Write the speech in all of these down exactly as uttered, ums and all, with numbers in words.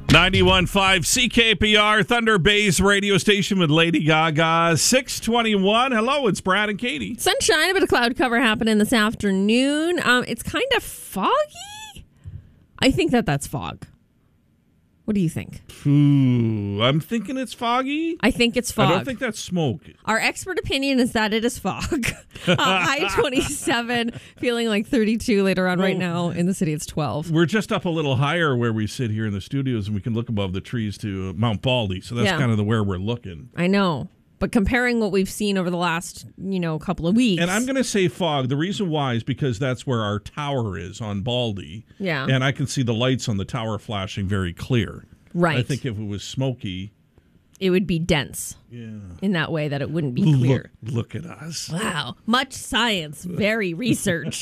ninety-one point five C K P R, Thunder Bay's radio station with Lady Gaga. six twenty-one. Hello, it's Brad and Katie. Sunshine, a bit of cloud cover happening this afternoon. Um, it's kind of foggy. I think that that's fog. What do you think? Ooh, I'm thinking it's foggy. I think it's fog. I don't think that's smoke. Our expert opinion is that it is fog. uh, high twenty-seven, feeling like thirty-two later on. Right now in the city, it's twelve. We're just up a little higher where we sit here in the studios, and we can look above the trees to Mount Baldy. So that's Yeah. kind of the where we're looking. I know. But comparing what we've seen over the last, you know, couple of weeks. And I'm going to say fog. The reason why is because that's where our tower is on Baldy. Yeah. And I can see the lights on the tower flashing very clear. Right. I think if it was smoky, it would be dense. Yeah. In that way that it wouldn't be clear. Look, look at us. Wow. Much science, very research.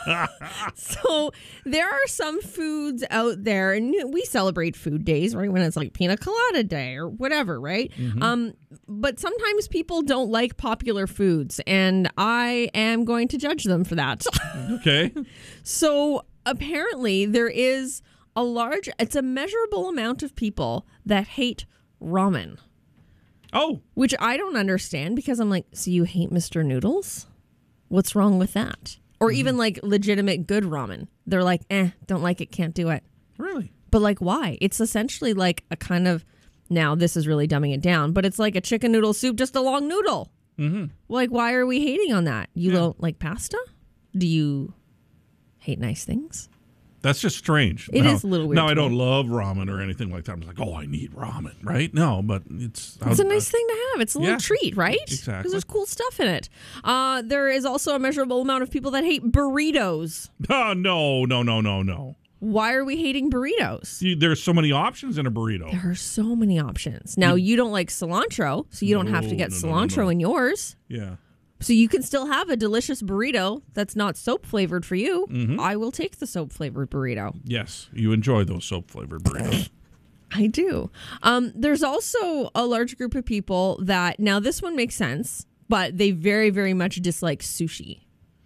So there are some foods out there, and we celebrate food days, right? When it's like Pina Colada Day or whatever, right? Mm-hmm. Um, but sometimes people don't like popular foods, and I am going to judge them for that. Okay. So apparently there is a large, it's a measurable amount of people that hate ramen. Oh. Which I don't understand, because I'm like, so you hate Mister Noodles? What's wrong with that? Or mm-hmm. even like legitimate good ramen. They're like, eh, don't like it, can't do it. Really? But like, why? It's essentially like a kind of, now this is really dumbing it down, but it's like a chicken noodle soup, just a long noodle. Mm-hmm. Like, why are we hating on that? You yeah. don't like pasta? Do you hate nice things? That's just strange. It now, is a little weird. Now, I don't love ramen or anything like that. I'm like, oh, I need ramen, right? No, but it's... It's a nice uh, thing to have. It's a little yeah, treat, right? Exactly. Because there's cool stuff in it. Uh, there is also a measurable amount of people that hate burritos. Oh, no, no, no, no, no. Why are we hating burritos? You, there's so many options in a burrito. There are so many options. Now, you, you don't like cilantro, so you no, don't have to get no, cilantro no, no. in yours. Yeah. So you can still have a delicious burrito that's not soap flavored for you. Mm-hmm. I will take the soap flavored burrito. Yes, you enjoy those soap flavored burritos. I do. Um, there's also a large group of people that, now this one makes sense, but they very, very much dislike sushi.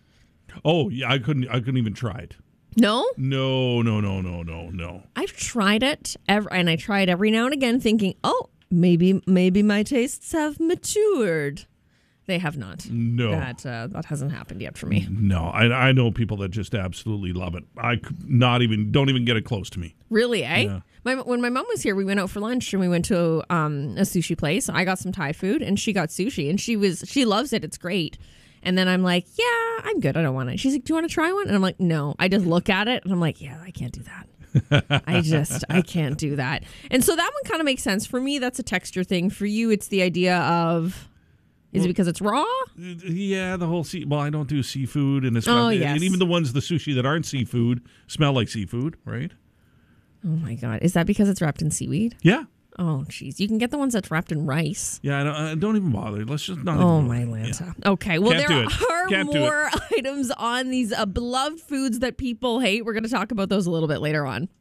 Oh, yeah, I couldn't I couldn't even try it. No? No, no, no, no, no, no. I've tried it, every, and I try it every now and again thinking, oh, maybe maybe my tastes have matured. They have not. No. That uh, that hasn't happened yet for me. No. I I know people that just absolutely love it. I could not even, don't even get it close to me. Really, eh? Yeah. My, when my mom was here, we went out for lunch and we went to um, a sushi place. I got some Thai food and she got sushi, and she was she loves it. It's great. And then I'm like, yeah, I'm good. I don't want it. She's like, do you want to try one? And I'm like, no. I just look at it and I'm like, yeah, I can't do that. I just, I can't do that. And so that one kind of makes sense. For me, that's a texture thing. For you, it's the idea of... Is well, it because it's raw? Yeah, the whole sea. Well, I don't do seafood, and it's oh, not, yes. and even the ones, the sushi that aren't seafood, smell like seafood, right? Oh my God, is that because it's wrapped in seaweed? Yeah. Oh, jeez, you can get the ones that's wrapped in rice. Yeah, I don't, I don't even bother. Let's just not. Oh even my Lanta. Yeah. Okay, well Can't there are Can't more items on these uh, beloved foods that people hate. We're going to talk about those a little bit later on.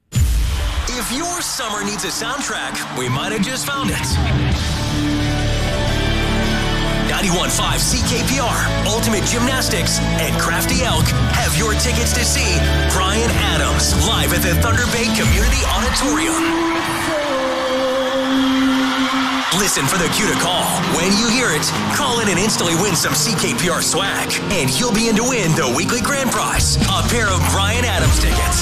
If your summer needs a soundtrack, we might have just found it. ninety-one point five C K P R, Ultimate Gymnastics, and Crafty Elk have your tickets to see Bryan Adams live at the Thunder Bay Community Auditorium. Listen for the cue to call. When you hear it, call in and instantly win some C K P R swag. And you'll be in to win the weekly grand prize, a pair of Bryan Adams tickets.